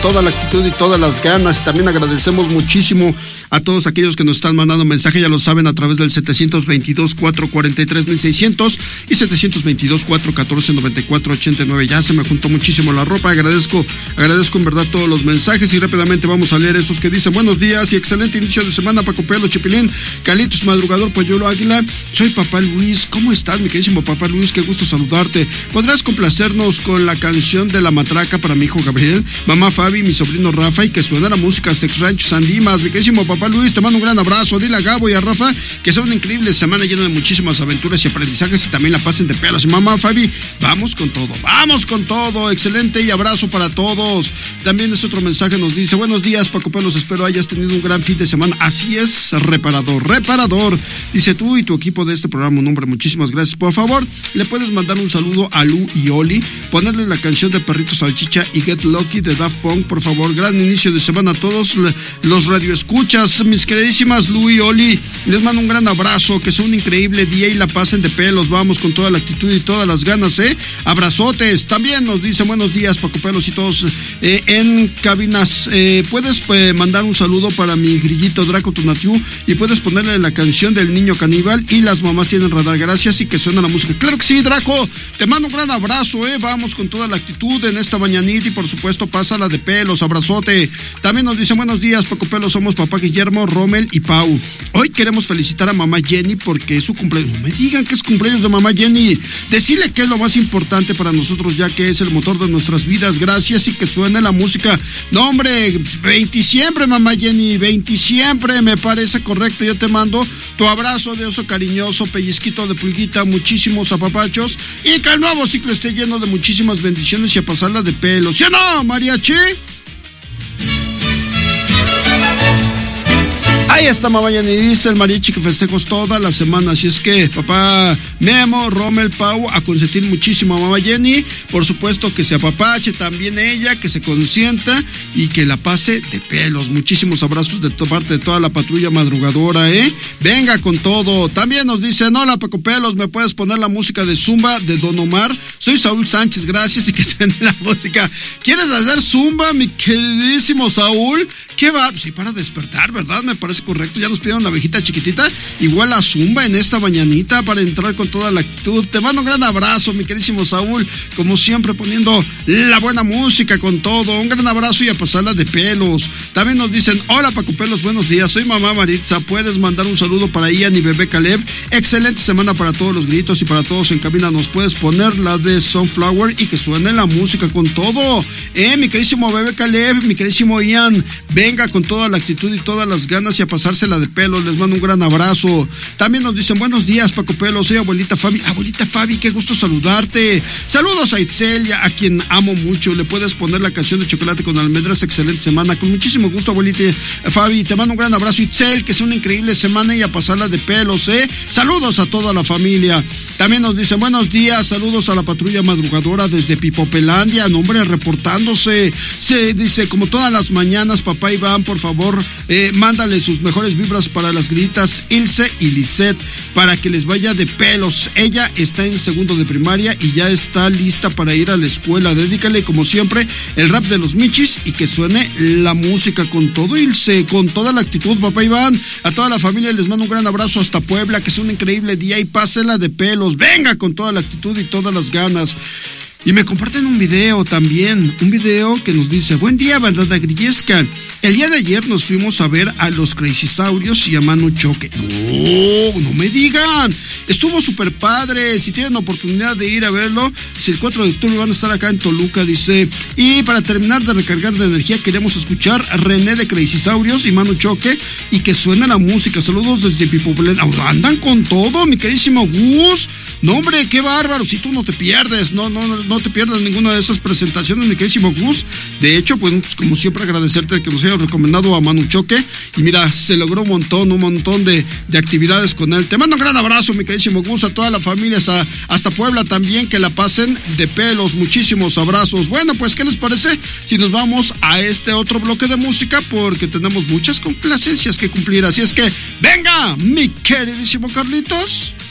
toda la actitud y todas las ganas. Y también agradecemos muchísimo a todos aquellos que nos están mandando mensaje, ya lo saben, a través del 722-443-1600 y 722-414-9489. Ya se me juntó muchísimo la ropa. Agradezco en verdad todos los mensajes y rápidamente vamos a leer estos que dicen: buenos días y excelente inicio de semana, Paco Pelo, Chipilín, Calitos, Madrugador, Polluelo, Águila. Soy Papá Luis. ¿Cómo estás, mi queridísimo Papá Luis? Qué gusto saludarte. ¿Podrás complacernos con la canción de La Matraca para mi hijo Gabriel, mamá Fabi, mi sobrino Rafa, y que suena la música Sex Ranch Sandimas? Mi queridísimo Papá Luis, te mando un gran abrazo. Dile a Gabo y a Rafa que sea una increíble semana llena de muchísimas aventuras y aprendizajes y también la pasen de pelos. Y mamá Fabi, vamos con todo, excelente y abrazo para todos. También este otro mensaje nos dice: buenos días, Paco Pelos, espero hayas tenido un gran fin de semana. Así es, reparador. Dice: tú y tu equipo de este programa, un hombre, muchísimas gracias. Por favor, le puedes mandar un saludo a Lu y Oli, ponerle la canción de Perrito Salchicha y Get Lucky de Daft Punk, por favor. Gran inicio de semana a todos los radioescuchas, mis queridísimas Lu y Oli. Les mando un gran abrazo, que sea un increíble día y la pasen de pelos. Vamos con toda la actitud y todas las ganas, abrazotes. También nos dicen: buenos días, Paco Pelos y todos en cabinas. Puedes mandar un saludo para mi grillito Draco Tonatiu y puedes ponerle la canción del niño caníbal y las mamás tienen radar. Gracias, y que suena la música. Claro que sí, Draco, te mando un gran abrazo, vamos con toda la actitud en esta mañanita y por supuesto pásala de pelos, abrazote. También nos dicen: buenos días, Paco Pelos, somos papá Guillermo, Rommel y Pau. Hoy queremos felicitar a mamá Jenny porque es su cumpleaños. No me digan que es cumpleaños de mamá Jenny. Decirle que es lo más importante para nosotros, ya que es el motor de nuestras vidas. Gracias, y que suene la música. No, hombre, 20 siempre, mamá Jenny, 20 siempre, me parece correcto. Yo te mando tu abrazo de oso cariñoso, pellizquito de pulguita, muchísimos apapachos y que el nuevo ciclo esté lleno de muchísimas bendiciones y a pasarla de pelo. ¿Sí o no, mariachi? Ahí está mamá Jenny, dice el mariachi que festejos toda la semana. Así es que papá Memo, Rommel, Pau, a consentir muchísimo a mamá Jenny. Por supuesto que se apapache también ella, que se consienta y que la pase de pelos. Muchísimos abrazos de parte de toda la patrulla madrugadora, Venga con todo. También nos dicen: hola, Paco Pelos, ¿me puedes poner la música de Zumba de Don Omar? Soy Saúl Sánchez, gracias, y que suene la música. ¿Quieres hacer Zumba, mi queridísimo Saúl? ¿Qué va? Sí, para despertar, ¿verdad? Me parece correcto. Ya nos pidieron la abejita chiquitita, igual a Zumba en esta mañanita para entrar con toda la actitud. Te mando un gran abrazo, mi queridísimo Saúl, como siempre poniendo la buena música con todo. Un gran abrazo y a pasarla de pelos. También nos dicen: hola, Paco Pelos, buenos días, soy mamá Maritza, puedes mandar un saludo para Ian y bebé Caleb. Excelente semana para todos los gritos y para todos en cabina. Nos puedes poner la de Sunflower y que suene la música con todo, mi queridísimo bebé Caleb, mi queridísimo Ian. Venga con toda la actitud y todas las ganas y a pasársela de pelo. Les mando un gran abrazo. También nos dicen: buenos días, Paco Pelo, soy abuelita Fabi. Abuelita Fabi, qué gusto saludarte. Saludos a Itzelia, a quien amo mucho. Le puedes poner la canción de Chocolate con Almendras. Excelente semana. Con muchísimo gusto, abuelita Fabi. Te mando un gran abrazo, Itzel, que es una increíble semana y a pasarla de pelos, Saludos a toda la familia. También nos dicen: buenos días, saludos a la patrulla madrugadora desde Pipopelandia. Nombre reportándose. Se dice: como todas las mañanas, papá Iván, por favor, mándale sus mejores vibras para las gritas Ilse y Lisette, para que les vaya de pelos. Ella está en segundo de primaria y ya está lista para ir a la escuela. Dedícale, como siempre, el rap de los Michis y que suene la música con todo, Ilse, con toda la actitud, papá Iván. A toda la familia les mando un gran abrazo hasta Puebla, que es un increíble día y pásenla de pelos. Venga con toda la actitud y todas las ganas. Y me comparten un video también, un video que nos dice: buen día, bandada grillesca. El día de ayer nos fuimos a ver a los Crazysaurios y a Manu Choque. No me digan. Estuvo súper padre. Si tienen oportunidad de ir a verlo, si el 4 de octubre van a estar acá en Toluca, dice. Y para terminar de recargar de energía, queremos escuchar René de Crazysaurios y Manu Choque y que suene la música. Saludos desde Pipopolén. Andan con todo, mi queridísimo Gus. No, hombre, qué bárbaro. Si tú no te pierdes, no te pierdas ninguna de esas presentaciones, mi queridísimo Gus. De hecho, pues como siempre, agradecerte que nos hayas recomendado a Manu Choque. Y mira, se logró un montón de actividades con él. Te mando un gran abrazo, mi queridísimo Gus, a toda la familia, hasta Puebla también, que la pasen de pelos. Muchísimos abrazos. Bueno, pues, ¿qué les parece si nos vamos a este otro bloque de música? Porque tenemos muchas complacencias que cumplir. Así es que, venga, mi queridísimo Carlitos.